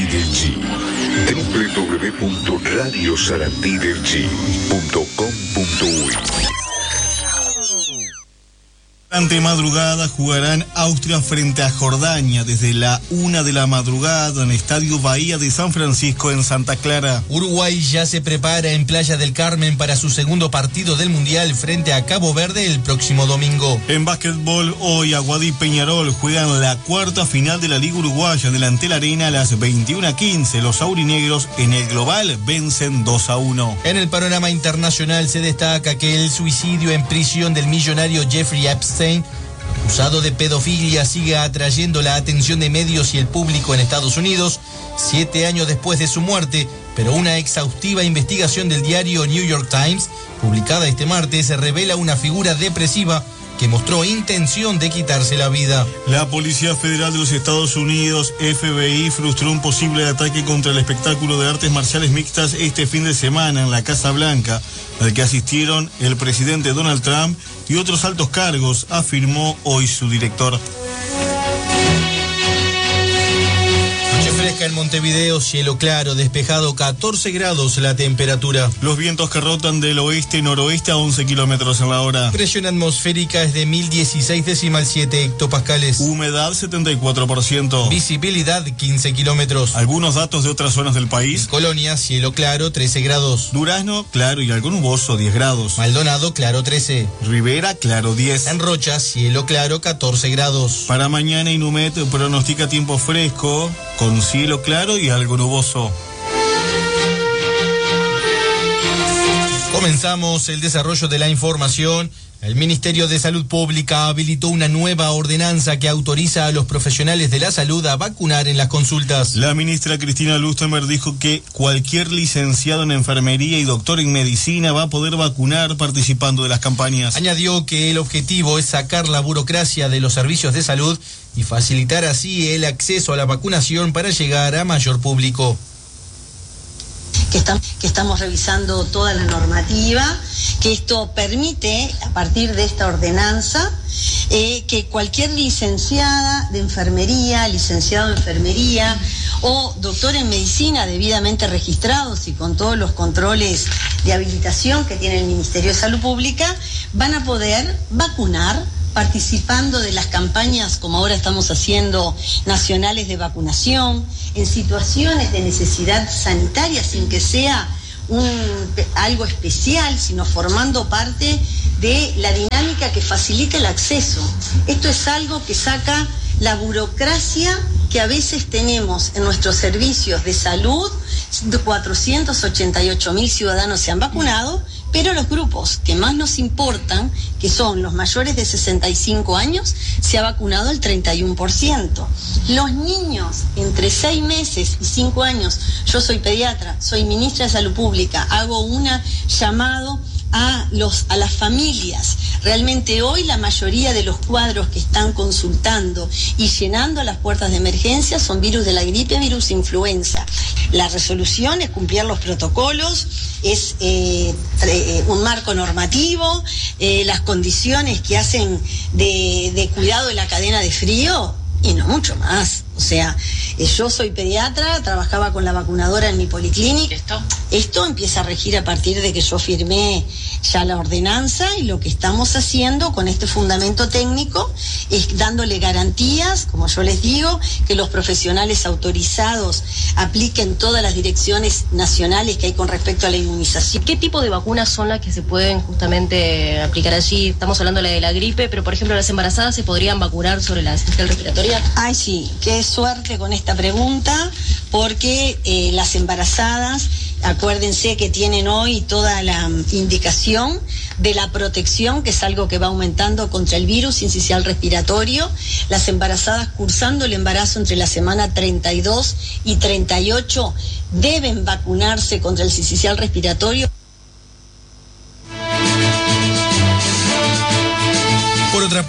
Sarandí www.radiosarandídelg.com.uy. Durante madrugada jugarán Austria frente a Jordania desde la 1 de la madrugada en el Estadio Bahía de San Francisco en Santa Clara. Uruguay ya se prepara en Playa del Carmen para su segundo partido del Mundial frente a Cabo Verde el próximo domingo. En básquetbol, hoy Aguadí y Peñarol juegan la cuarta final de la Liga Uruguaya en Delantel Arena a las 21:15. Los aurinegros en el global vencen 2-1. En el panorama internacional se destaca que el suicidio en prisión del millonario Jeffrey Epstein, acusado de pedofilia, sigue atrayendo la atención de medios y el público en Estados Unidos, 7 años después de su muerte, pero una exhaustiva investigación del diario New York Times, publicada este martes, revela una figura depresiva que mostró intención de quitarse la vida. La Policía Federal de los Estados Unidos, FBI, frustró un posible ataque contra el espectáculo de artes marciales mixtas este fin de semana en la Casa Blanca, al que asistieron el presidente Donald Trump y otros altos cargos, afirmó hoy su director. Fresca en Montevideo, cielo claro, despejado, 14 grados la temperatura. Los vientos que rotan del oeste-noroeste a 11 kilómetros en la hora. Presión atmosférica es de 1016,7 hectopascales. Humedad 74%. Visibilidad 15 kilómetros. Algunos datos de otras zonas del país. En Colonia, cielo claro, 13 grados. Durazno, claro y algo nuboso, 10 grados. Maldonado, claro, 13. Rivera, claro, 10. En Rocha, cielo claro, 14 grados. Para mañana, Inumet pronostica tiempo fresco, con cielo claro y algo nuboso. Comenzamos el desarrollo de la información. El Ministerio de Salud Pública habilitó una nueva ordenanza que autoriza a los profesionales de la salud a vacunar en las consultas. La ministra Cristina Lustenberg dijo que cualquier licenciado en enfermería y doctor en medicina va a poder vacunar participando de las campañas. Añadió que el objetivo es sacar la burocracia de los servicios de salud y facilitar así el acceso a la vacunación para llegar a mayor público. Que estamos revisando toda la normativa, que esto permite, a partir de esta ordenanza, que cualquier licenciada de enfermería, licenciado en enfermería o doctor en medicina debidamente registrados y con todos los controles de habilitación que tiene el Ministerio de Salud Pública, van a poder vacunar participando de las campañas como ahora estamos haciendo nacionales de vacunación, en situaciones de necesidad sanitaria sin que sea algo especial, sino formando parte de la dinámica que facilita el acceso. Esto es algo que saca la burocracia que a veces tenemos en nuestros servicios de salud. 488.000 ciudadanos se han vacunado, pero los grupos que más nos importan, que son los mayores de 65 años, se ha vacunado el 31%. Los niños entre 6 meses y 5 años, yo soy pediatra, soy ministra de Salud Pública, hago un llamado a las familias. Realmente hoy la mayoría de los cuadros que están consultando y llenando las puertas de emergencia son virus de la gripe, virus influenza. La resolución es cumplir los protocolos, es un marco normativo, las condiciones que hacen de cuidado de la cadena de frío y no mucho más. O sea, yo soy pediatra, trabajaba con la vacunadora en mi policlínica. Esto empieza a regir a partir de que yo firmé ya la ordenanza, y lo que estamos haciendo con este fundamento técnico es dándole garantías, como yo les digo, que los profesionales autorizados apliquen todas las direcciones nacionales que hay con respecto a la inmunización. ¿Qué tipo de vacunas son las que se pueden justamente aplicar allí? Estamos hablando de la gripe, pero por ejemplo las embarazadas se podrían vacunar sobre la sincicial respiratoria. Ay, sí, qué suerte con esta pregunta, porque las embarazadas, acuérdense que tienen hoy toda la indicación de la protección, que es algo que va aumentando contra el virus sincicial respiratorio. Las embarazadas cursando el embarazo entre la semana 32 y 38 deben vacunarse contra el sincicial respiratorio. Por otra parte,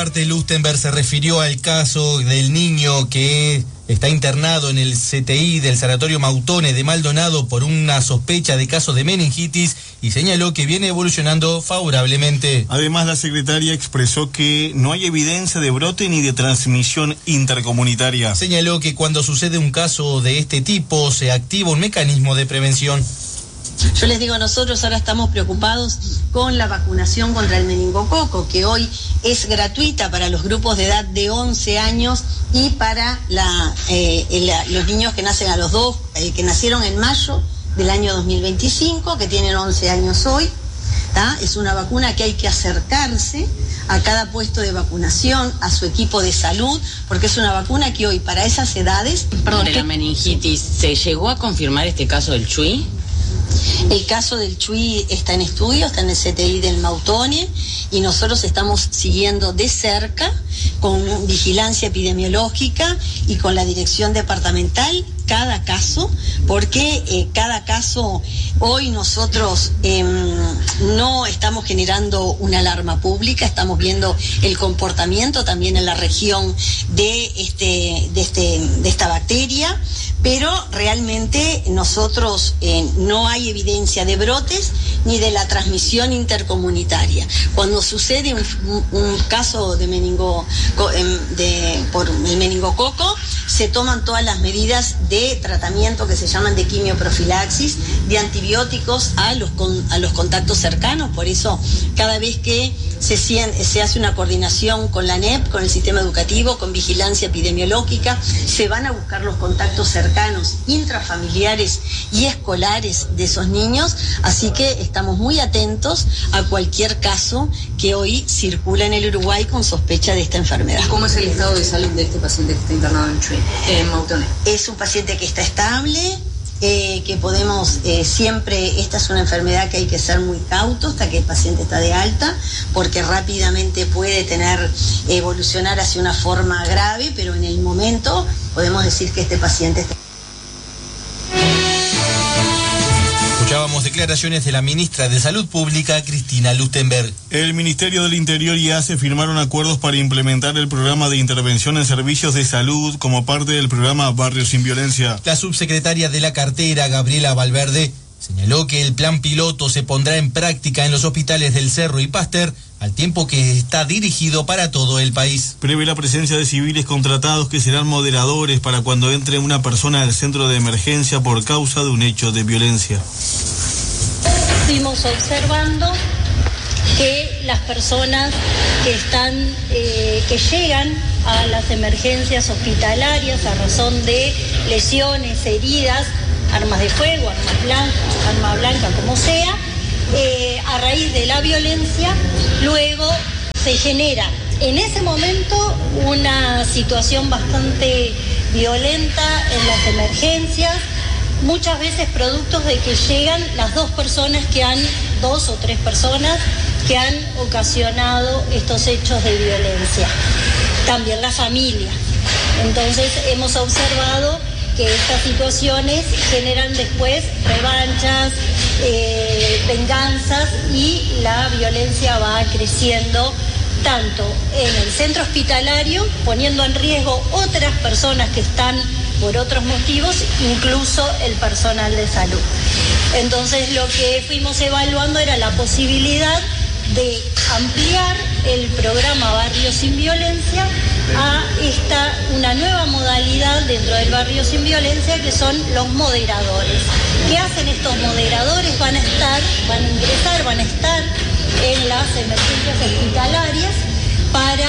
parte, Lustenberg se refirió al caso del niño que está internado en el CTI del Sanatorio Mautones de Maldonado por una sospecha de caso de meningitis y señaló que viene evolucionando favorablemente. Además, la secretaria expresó que no hay evidencia de brote ni de transmisión intercomunitaria. Señaló que cuando sucede un caso de este tipo se activa un mecanismo de prevención. Yo les digo, nosotros ahora estamos preocupados con la vacunación contra el meningococo, que hoy es gratuita para los grupos de edad de 11 años y para los niños que nacen que nacieron en mayo del año 2025, que tienen 11 años hoy. Es una vacuna que hay que acercarse a cada puesto de vacunación, a su equipo de salud, porque es una vacuna que hoy para esas edades... Perdón, de la meningitis, ¿se llegó a confirmar este caso del Chuy? El caso del Chuy está en estudio, está en el CTI del Mautone y nosotros estamos siguiendo de cerca con vigilancia epidemiológica y con la dirección departamental cada caso, porque cada caso, hoy nosotros no estamos generando una alarma pública, estamos viendo el comportamiento también en la región de esta bacteria, pero realmente nosotros no hay evidencia de brotes ni de la transmisión intercomunitaria. Cuando sucede un caso de por el meningococo, se toman todas las medidas de tratamiento que se llaman de quimioprofilaxis, de antibióticos a los contactos cercanos. Por eso, cada vez que se hace una coordinación con la ANEP, con el sistema educativo, con vigilancia epidemiológica, se van a buscar los contactos cercanos, intrafamiliares y escolares de esos niños, así que estamos muy atentos a cualquier caso que hoy circula en el Uruguay con sospecha de esta enfermedad. ¿Cómo es el estado de salud de este paciente que está internado en Mautones? Es un paciente que está estable, que podemos siempre, esta es una enfermedad que hay que ser muy cauto hasta que el paciente está de alta, porque rápidamente puede evolucionar hacia una forma grave, pero en el momento podemos decir que este paciente está... Escuchábamos declaraciones de la ministra de Salud Pública, Cristina Lustenberg. El Ministerio del Interior y ACE firmaron acuerdos para implementar el programa de intervención en servicios de salud como parte del programa Barrios Sin Violencia. La subsecretaria de la cartera, Gabriela Valverde, señaló que el plan piloto se pondrá en práctica en los hospitales del Cerro y Pasteur, al tiempo que está dirigido para todo el país. Prevé la presencia de civiles contratados que serán moderadores para cuando entre una persona al centro de emergencia por causa de un hecho de violencia. Fuimos observando que las personas que llegan a las emergencias hospitalarias a razón de lesiones, heridas, armas de fuego, arma blanca, como sea, a raíz de la violencia, luego se genera en ese momento una situación bastante violenta en las emergencias, muchas veces productos de que llegan las dos o tres personas que han ocasionado estos hechos de violencia. También la familia. Entonces hemos observado que estas situaciones generan después revanchas, venganzas y la violencia va creciendo tanto en el centro hospitalario, poniendo en riesgo otras personas que están por otros motivos, incluso el personal de salud. Entonces lo que fuimos evaluando era la posibilidad de ampliar el programa Barrio Sin Violencia a una nueva modalidad dentro del Barrio Sin Violencia, que son los moderadores. ¿Qué hacen estos moderadores? Van a estar en las emergencias hospitalarias para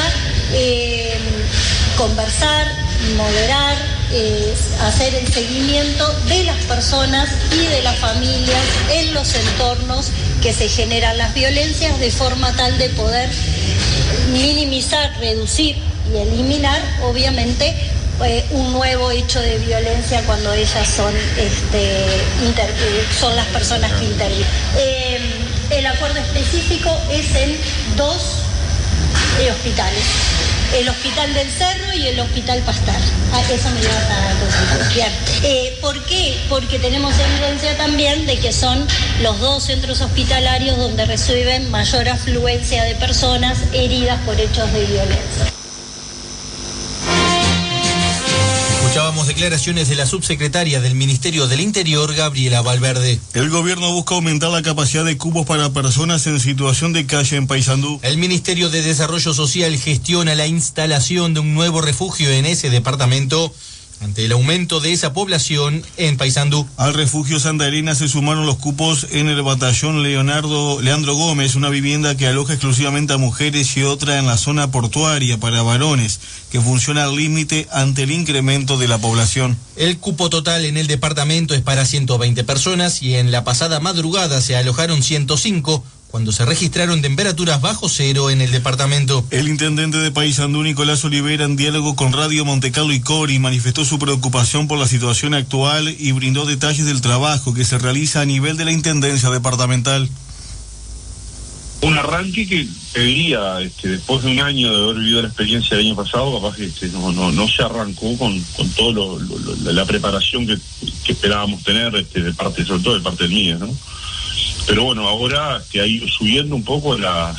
conversar, moderar, hacer el seguimiento de las personas y de las familias en los entornos que se generan las violencias, de forma tal de poder minimizar, reducir y eliminar, obviamente, un nuevo hecho de violencia cuando ellas son las personas que intervienen. El acuerdo específico es en 2 hospitales. el Hospital del Cerro y el Hospital Pastar. Eso me ibas a consultar. Bien. ¿Por qué? Porque tenemos evidencia también de que son los dos centros hospitalarios donde reciben mayor afluencia de personas heridas por hechos de violencia. Escuchábamos declaraciones de la subsecretaria del Ministerio del Interior, Gabriela Valverde. El gobierno busca aumentar la capacidad de cupos para personas en situación de calle en Paysandú. El Ministerio de Desarrollo Social gestiona la instalación de un nuevo refugio en ese departamento ante el aumento de esa población en Paysandú. Al refugio Santa Elena se sumaron los cupos en el batallón Leandro Gómez, una vivienda que aloja exclusivamente a mujeres, y otra en la zona portuaria para varones, que funciona al límite ante el incremento de la población. El cupo total en el departamento es para 120 personas y en la pasada madrugada se alojaron 105, cuando se registraron temperaturas bajo cero en el departamento. El intendente de Paysandú, Nicolás Olivera, en diálogo con Radio Montecarlo y Cori, manifestó su preocupación por la situación actual y brindó detalles del trabajo que se realiza a nivel de la intendencia departamental. Un arranque que pediría, después de un año de haber vivido la experiencia del año pasado, capaz que no se arrancó con todo la preparación que esperábamos tener, sobre todo de parte del MIDES, ¿no? Pero bueno, ahora que ha ido subiendo un poco la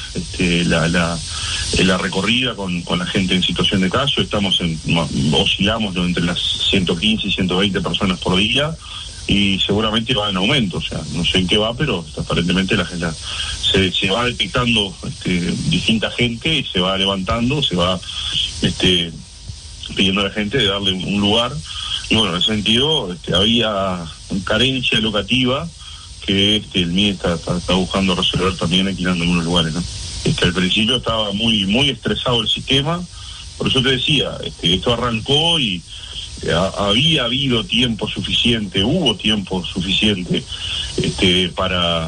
recorrida con la gente en situación de caso, oscilamos entre las 115 y 120 personas por día, y seguramente va en aumento, o sea, no sé en qué va, pero aparentemente la gente se va detectando distinta gente y se va levantando, se va pidiendo a la gente de darle un lugar, y bueno, en ese sentido había carencia locativa que el MIDES está buscando resolver también alquilando en algunos lugares, ¿no? Al principio estaba muy estresado el sistema, por eso te decía, esto arrancó y había habido tiempo suficiente, hubo tiempo suficiente para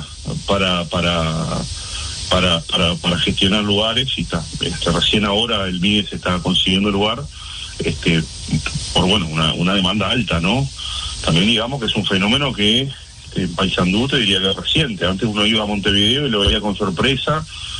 gestionar lugares, y recién ahora el MIDES está consiguiendo lugar por una demanda alta, ¿no? También digamos que es un fenómeno que en Paysandú te diría que es reciente. Antes uno iba a Montevideo y lo veía con sorpresa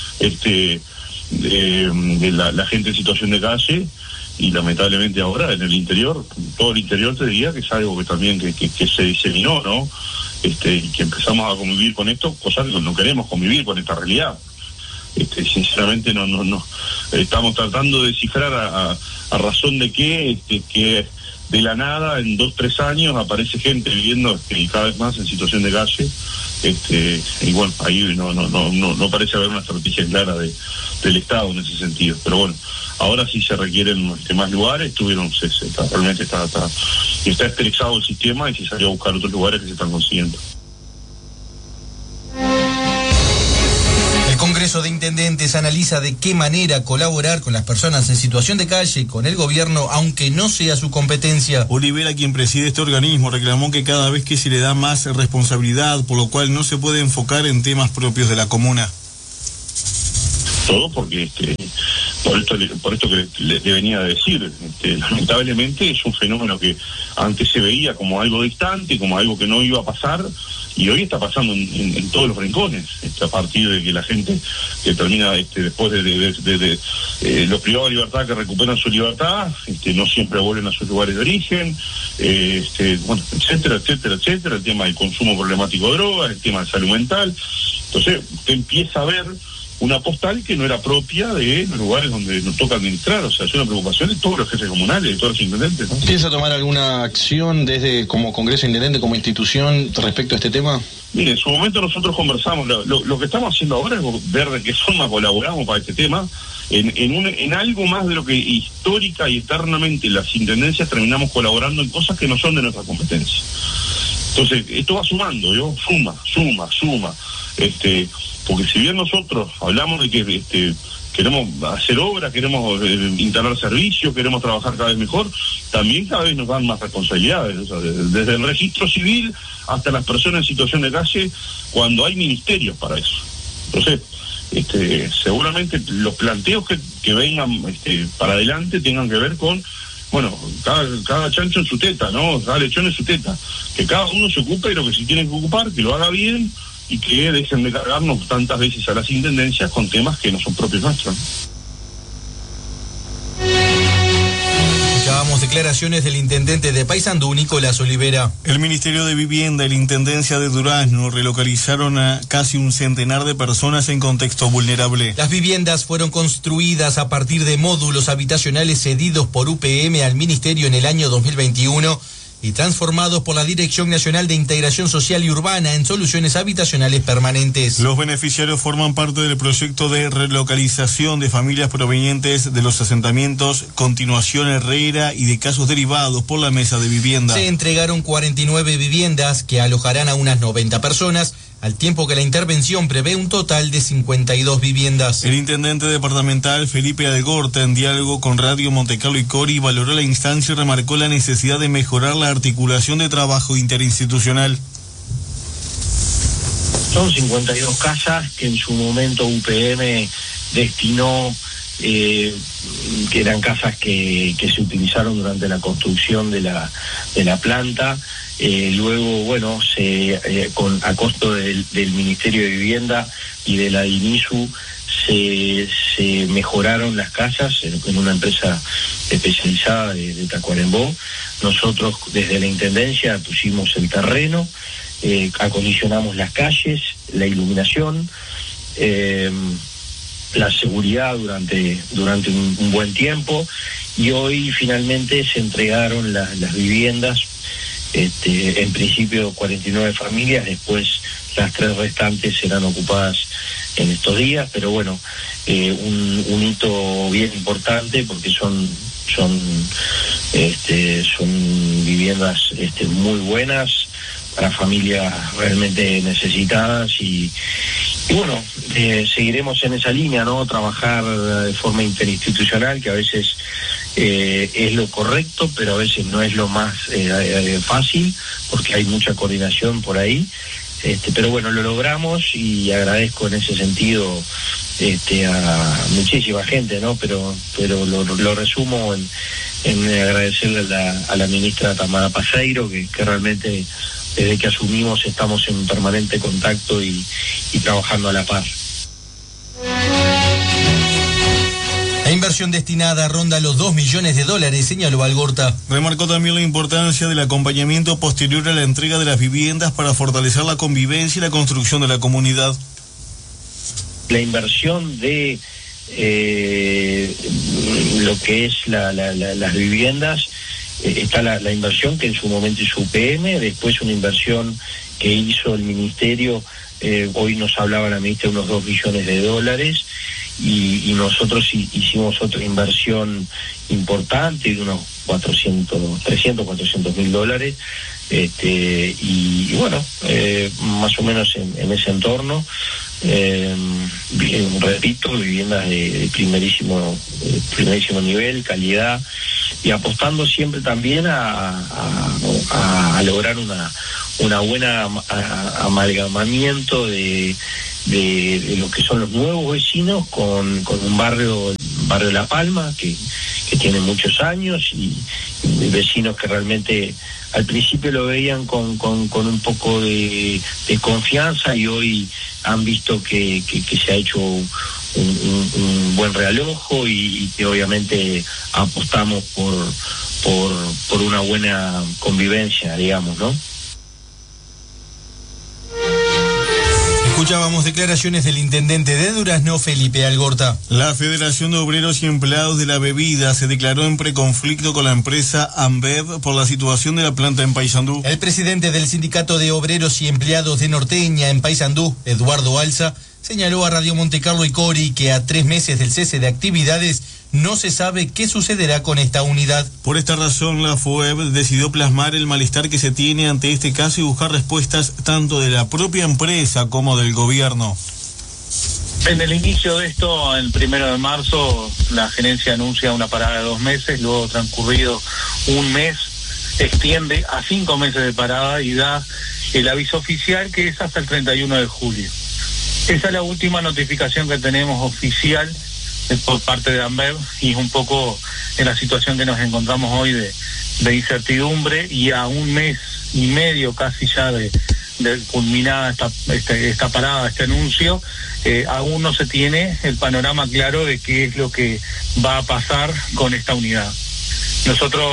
la gente en situación de calle, y lamentablemente ahora en el interior, todo el interior te diría que es algo que también que se diseminó, ¿no? Y que empezamos a convivir con esto, cosas que no queremos convivir con esta realidad. Sinceramente no estamos tratando de descifrar a razón de que de la nada en 2-3 años aparece gente viviendo cada vez más en situación de calle, y bueno, ahí no parece haber una estrategia clara del Estado en ese sentido, pero bueno, ahora sí se requieren más lugares. Realmente está estresado el sistema, y se salió a buscar otros lugares que se están consiguiendo. El Congreso de Intendentes analiza de qué manera colaborar con las personas en situación de calle y con el gobierno, aunque no sea su competencia. Olivera, quien preside este organismo, reclamó que cada vez que se le da más responsabilidad, por lo cual no se puede enfocar en temas propios de la comuna. Todo porque por esto que le venía a decir, lamentablemente es un fenómeno que antes se veía como algo distante, como algo que no iba a pasar, y hoy está pasando en todos los rincones, a partir de que la gente que termina después de los privados de libertad, que recuperan su libertad, no siempre vuelven a sus lugares de origen, etcétera, el tema del consumo problemático de drogas, el tema de salud mental. Entonces usted empieza a ver una postal que no era propia de los lugares donde nos toca administrar, o sea, es una preocupación de todos los jefes comunales, de todos los intendentes, ¿no? ¿Piensa tomar alguna acción desde como Congreso de Intendentes, como institución, respecto a este tema? Mire, en su momento nosotros conversamos, lo que estamos haciendo ahora es ver de qué forma colaboramos para este tema, en algo más de lo que histórica y eternamente las intendencias terminamos colaborando en cosas que no son de nuestra competencia. Entonces, esto va sumando, suma. Porque si bien nosotros hablamos de que queremos hacer obra, queremos instalar servicios, queremos trabajar cada vez mejor, también cada vez nos dan más responsabilidades, o sea, desde el registro civil hasta las personas en situación de calle, cuando hay ministerios para eso. Entonces, seguramente los planteos que vengan para adelante tengan que ver con, bueno, cada chancho en su teta, ¿no? Cada lechón en su teta, que cada uno se ocupe de lo que se tiene que ocupar, que lo haga bien, y que dejen de cargarnos tantas veces a las intendencias con temas que no son propios nuestros, ¿no? declaraciones del intendente de Paysandú, Nicolás Olivera. El Ministerio de Vivienda y la Intendencia de Durazno relocalizaron a casi un centenar de personas en contexto vulnerable. Las viviendas fueron construidas a partir de módulos habitacionales cedidos por UPM al Ministerio en el año 2021 y transformados por la Dirección Nacional de Integración Social y Urbana en soluciones habitacionales permanentes. Los beneficiarios forman parte del proyecto de relocalización de familias provenientes de los asentamientos Continuación Herrera y de casos derivados por la Mesa de Vivienda. Se entregaron 49 viviendas que alojarán a unas 90 personas, al tiempo que la intervención prevé un total de 52 viviendas. El intendente departamental Felipe Algorta, en diálogo con Radio Montecarlo y Cori, valoró la instancia y remarcó la necesidad de mejorar la articulación de trabajo interinstitucional. Son 52 casas que en su momento UPM destinó, que eran casas que se utilizaron durante la construcción de la planta. Luego, bueno, a costo del Ministerio de Vivienda y de la DINISU se mejoraron las casas en una empresa especializada de Tacuarembó. Nosotros desde la Intendencia pusimos el terreno, acondicionamos las calles, la iluminación, la seguridad durante un buen tiempo, y hoy finalmente se entregaron las viviendas. En principio 49 familias, después las 3 restantes serán ocupadas en estos días, pero bueno, un hito bien importante porque son viviendas muy buenas para familias realmente necesitadas y bueno, seguiremos en esa línea, ¿no? Trabajar de forma interinstitucional, que a veces es lo correcto, pero a veces no es lo más fácil, porque hay mucha coordinación por ahí. Pero bueno, lo logramos y agradezco en ese sentido a muchísima gente, ¿no? Pero lo resumo en agradecerle a la ministra Tamara Paseiro, que realmente desde que asumimos estamos en permanente contacto y trabajando a la par. La inversión destinada ronda los $2 millones, señaló Algorta. Remarcó también la importancia del acompañamiento posterior a la entrega de las viviendas para fortalecer la convivencia y la construcción de la comunidad. La inversión de lo que es las viviendas, está la inversión que en su momento hizo UPM, después una inversión que hizo el Ministerio, hoy nos hablaba la ministra de unos $2 millones, y nosotros hicimos otra inversión importante de unos 400 mil dólares, y bueno, más o menos en ese entorno. Repito, viviendas de primerísimo nivel, calidad, y apostando siempre también a lograr una buena amalgamamiento de lo que son los nuevos vecinos con un barrio La Palma que tiene muchos años, y vecinos que realmente al principio lo veían con un poco de confianza, y hoy han visto que se ha hecho un buen realojo, y que obviamente apostamos por una buena convivencia, digamos, ¿no? Escuchábamos declaraciones del intendente de Durazno, Felipe Algorta. La Federación de Obreros y Empleados de la Bebida se declaró en preconflicto con la empresa Ambev por la situación de la planta en Paysandú. El presidente del Sindicato de Obreros y Empleados de Norteña en Paysandú, Eduardo Alza, señaló a Radio Montecarlo y Cori que a 3 meses del cese de actividades no se sabe qué sucederá con esta unidad. Por esta razón, la FOEB decidió plasmar el malestar que se tiene ante este caso y buscar respuestas tanto de la propia empresa como del gobierno. En el inicio de esto, el 1 de marzo, la gerencia anuncia una parada de 2 meses, luego transcurrido un mes, extiende a 5 meses de parada y da el aviso oficial que es hasta el 31 de julio. Esa es la última notificación que tenemos oficial por parte de Ambev, y es un poco en la situación que nos encontramos hoy de incertidumbre, y a 1 mes y medio casi ya de culminada esta parada, este anuncio, aún no se tiene el panorama claro de qué es lo que va a pasar con esta unidad. Nosotros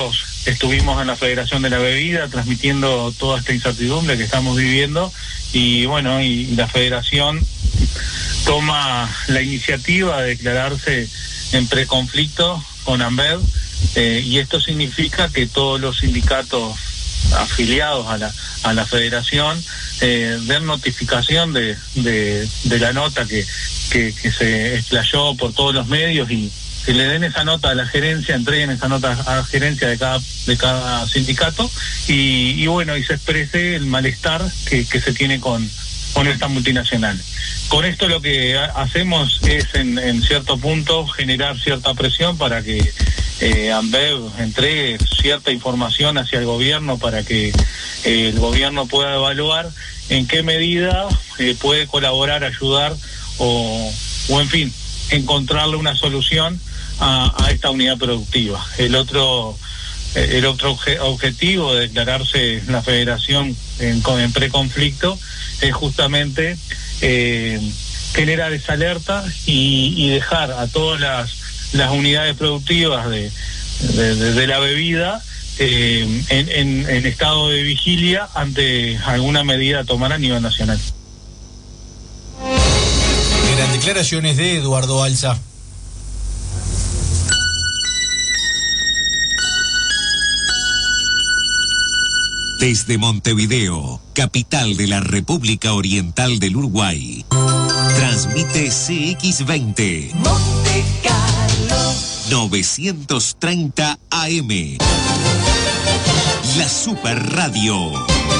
estuvimos en la Federación de la Bebida transmitiendo toda esta incertidumbre que estamos viviendo y bueno, y la Federación toma la iniciativa de declararse en preconflicto con ANBEV, y esto significa que todos los sindicatos afiliados a la Federación den notificación de la nota que se explayó por todos los medios y que le den esa nota a la gerencia, entreguen esa nota a la gerencia de cada sindicato y bueno, y se exprese el malestar que se tiene con esta multinacional. Con esto lo que hacemos es en cierto punto generar cierta presión para que ANBEV entregue cierta información hacia el gobierno para que el gobierno pueda evaluar en qué medida puede colaborar, ayudar o en fin, encontrarle una solución a esta unidad productiva. El otro objetivo de declararse la Federación en preconflicto es justamente generar esa alerta y dejar a todas las unidades productivas de la bebida en estado de vigilia ante alguna medida a tomar a nivel nacional. Eran declaraciones de Eduardo Alza. Desde Montevideo, capital de la República Oriental del Uruguay, transmite CX20 Monte Carlo 930 AM, la Super Radio.